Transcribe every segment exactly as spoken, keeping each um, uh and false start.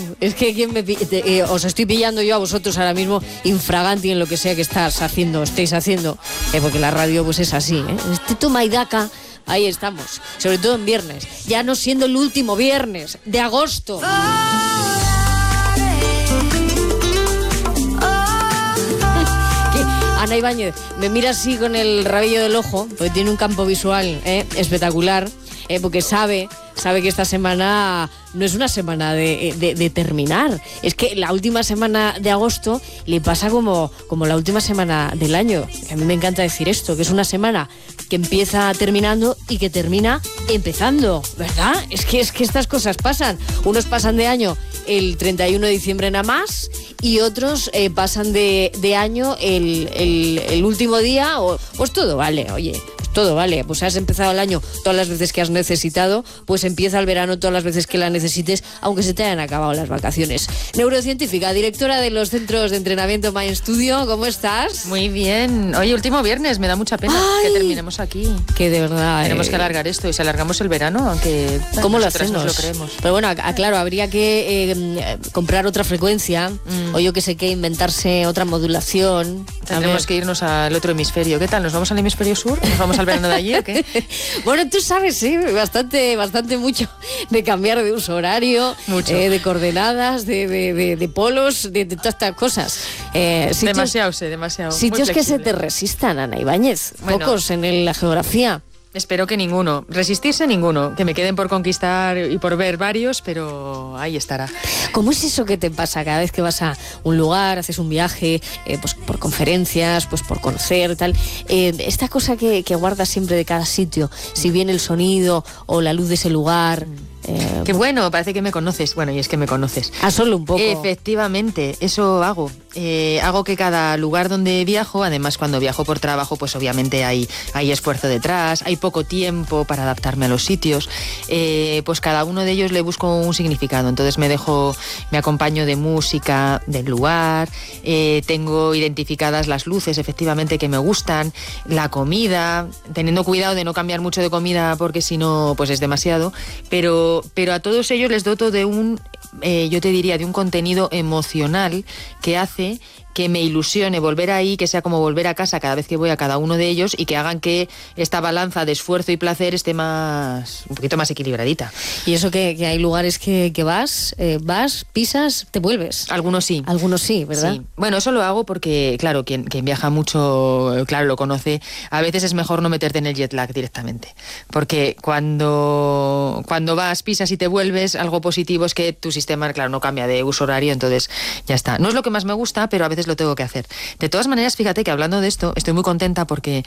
Es que ¿quién me, te, eh, os estoy pillando yo a vosotros ahora mismo infraganti en lo que sea que estás haciendo, estéis haciendo, eh, porque la radio pues es así, ¿eh? Este toma y daca, ahí estamos, sobre todo en viernes, ya no siendo el último viernes de agosto. Ana Ibáñez me mira así con el rabillo del ojo, porque tiene un campo visual eh, espectacular, eh, porque sabe, sabe que esta semana no es una semana de, de, de terminar. Es que la última semana de agosto le pasa como, como la última semana del año. A mí me encanta decir esto, que es una semana que empieza terminando y que termina empezando, ¿verdad? Es que, es que estas cosas pasan. Unos pasan de año el treinta y uno de diciembre nada más y otros eh, pasan de, de año el, el, el último día, o, pues todo vale, oye, pues todo vale, pues has empezado el año todas las veces que has necesitado, pues empieza el verano todas las veces que la necesites, aunque se te hayan acabado las vacaciones. Neurocientífica, directora de los centros de entrenamiento Mind Studio, ¿cómo estás? Muy bien. Oye, último viernes, me da mucha pena Ay, que terminemos aquí. Que de verdad... Tenemos eh... que alargar esto y si alargamos el verano, aunque ¿cómo lo nosotras hacemos? Nos lo creemos. Pero bueno, claro, habría que eh, comprar otra frecuencia, mm. o yo que sé qué, inventarse otra modulación. Tendremos que irnos al otro hemisferio. ¿Qué tal? ¿Nos vamos al hemisferio sur? ¿Nos vamos al verano de allí o qué? Bueno, tú sabes, sí, bastante, bastante mucho de cambiar de uso horario, eh, de coordenadas, de, de, de, de polos, de, de todas estas cosas. Eh, sitios, demasiado, sí, demasiado. Sitios que se te resistan, Ana Ibáñez. Bueno, pocos en el, la geografía. Espero que ninguno. Resistirse ninguno. Que me queden por conquistar y por ver varios, pero ahí estará. ¿Cómo es eso que te pasa cada vez que vas a un lugar, haces un viaje, eh, pues por conferencias, pues por conocer, tal? Eh, esta cosa que, que guardas siempre de cada sitio, si bien el sonido o la luz de ese lugar... Eh, Qué bueno, parece que me conoces. Bueno, y es que me conoces. Ah, solo un poco. Efectivamente, eso hago. Eh, hago que cada lugar donde viajo, además cuando viajo por trabajo, pues obviamente hay, hay esfuerzo detrás, hay poco tiempo para adaptarme a los sitios, eh, pues cada uno de ellos le busco un significado. Entonces me dejo, me acompaño de música del lugar, eh, tengo identificadas las luces, efectivamente, que me gustan, la comida, teniendo cuidado de no cambiar mucho de comida porque si no, pues es demasiado, pero pero a todos ellos les doto de un, eh, yo te diría, de un contenido emocional que hace que me ilusione volver ahí, que sea como volver a casa cada vez que voy a cada uno de ellos y que hagan que esta balanza de esfuerzo y placer esté más, un poquito más equilibradita. Y eso que, que hay lugares que, que vas, eh, vas, pisas, te vuelves. Algunos sí. Algunos sí, ¿verdad? Sí. Bueno, eso lo hago porque, claro, quien, quien viaja mucho, claro, lo conoce. A veces es mejor no meterte en el jet lag directamente. Porque cuando, cuando vas, pisas y te vuelves, algo positivo es que tu sistema, claro, no cambia de uso horario, entonces ya está. No es lo que más me gusta, pero a veces lo tengo que hacer. De todas maneras, fíjate que hablando de esto, estoy muy contenta porque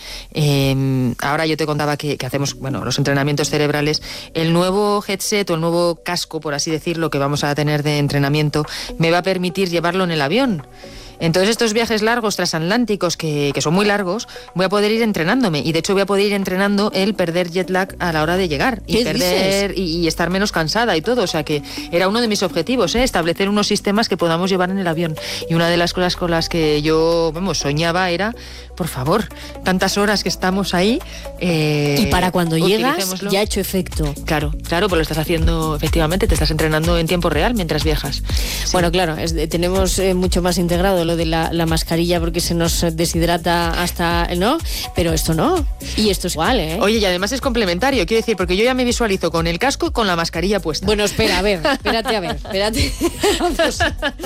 eh, ahora yo te contaba que, que hacemos, bueno, los entrenamientos cerebrales, el nuevo headset o el nuevo casco, por así decirlo, que vamos a tener de entrenamiento, me va a permitir llevarlo en el avión. Entonces estos viajes largos transatlánticos que, que son muy largos, voy a poder ir entrenándome y de hecho voy a poder ir entrenando el perder jet lag a la hora de llegar y perder y, y estar menos cansada y todo, o sea que era uno de mis objetivos, ¿eh? Establecer unos sistemas que podamos llevar en el avión y una de las cosas con las que yo, vamos, soñaba era, por favor, tantas horas que estamos ahí eh, y para cuando llegas ya ha hecho efecto. Claro, claro, pues lo estás haciendo efectivamente, te estás entrenando en tiempo real mientras viajas. Sí. Bueno, claro, es, tenemos eh, mucho más integrado lo de la, la mascarilla porque se nos deshidrata hasta, ¿no? Pero esto no. Y esto es igual, ¿eh? Oye, y además es complementario, quiero decir, porque yo ya me visualizo con el casco y con la mascarilla puesta. Bueno, espera, a ver, espérate, a ver, espérate. Vamos,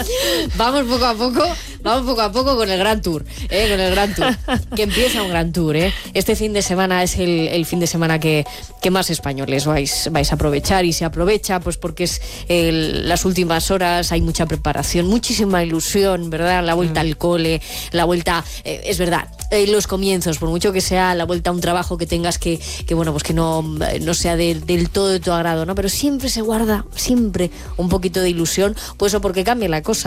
vamos poco a poco, vamos poco a poco con el Gran Tour, ¿eh? Con el Gran Tour. Que empieza un Gran Tour, ¿eh? Este fin de semana es el, el fin de semana que, que más españoles vais, vais a aprovechar y se aprovecha, pues porque es el, las últimas horas, hay mucha preparación, muchísima ilusión, ¿verdad? La vuelta mm. al cole, la vuelta, eh, es verdad, eh, los comienzos, por mucho que sea la vuelta a un trabajo que tengas que, que bueno, pues que no, no sea de, del todo de tu agrado, ¿no? Pero siempre se guarda, siempre un poquito de ilusión, pues o porque cambia la cosa.